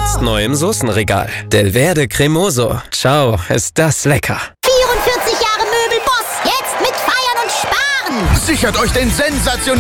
Jetzt neu im Soßenregal. Delverde Cremoso. Ciao, ist das lecker. 44 Jahre Möbelboss. Jetzt mit Feiern und Sparen. Sichert euch den sensationellen